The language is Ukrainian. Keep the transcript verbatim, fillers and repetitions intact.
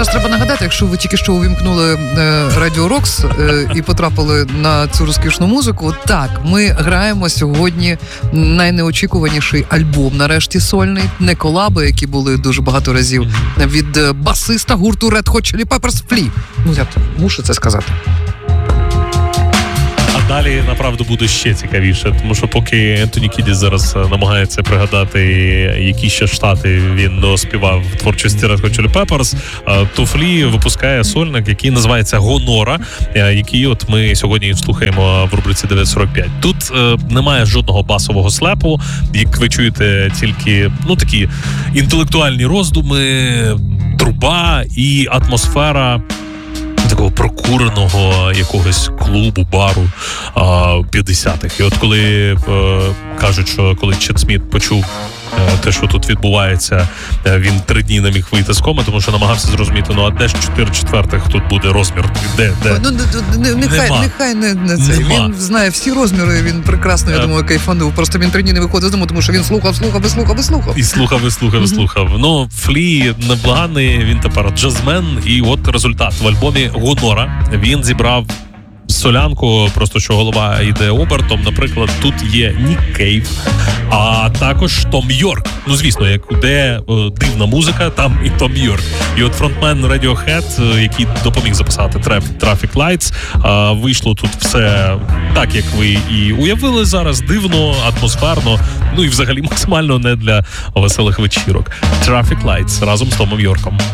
Зараз треба нагадати, якщо ви тільки що увімкнули е, Радіо Рокс е, і потрапили на цю розкішну музику, так, ми граємо сьогодні найнеочікуваніший альбом, нарешті сольний, не колаби, які були дуже багато разів, від басиста гурту Red Hot Chili Peppers Flea. Ну, я мушу це сказати. Далі, направду, буде ще цікавіше, тому що поки Ентоні Кідіс зараз намагається пригадати, які ще штати він співав в творчості Red Hot Chili Peppers, то Флі випускає сольник, який називається «Гонора», який от ми сьогодні слухаємо в рубриці дев'ять сорок п'ять. Тут е, немає жодного басового слепу, як ви чуєте, тільки, ну, такі інтелектуальні роздуми, труба і атмосфера такого прокуреного якогось клубу, бару а, п'ятдесятих. І от коли е, кажуть, що коли Чет Сміт почув е, те, що тут відбувається, е, він три дні не міг вийти з коми, тому що намагався зрозуміти, ну а де ж чотири четвертих тут буде розмір? Де? де? Ну, не, нехай, Нема. нехай не, не це. Нема. Він знає всі розміри, він прекрасно, я Е. думаю, кайфанув. Просто він три дні не виходив з дому, тому що він слухав, слухав, і слухав, і слухав. І слухав, і слухав, і слухав. Mm-hmm. Ну, Флі неблаганий, він тепер джазмен, і от результат. В альбомі «Гонора» він зібрав солянку, просто що голова йде обертом. Наприклад, тут є Нік Кейв, а також Том Йорк. Ну, звісно, як де е, дивна музика, там і Том Йорк. І от фронтмен Radiohead, е, який допоміг записати трек Traffic Lights, е, вийшло тут все так, як ви і уявили зараз, дивно, атмосферно, ну і взагалі максимально не для веселих вечірок. Traffic Lights разом з Томом Йорком.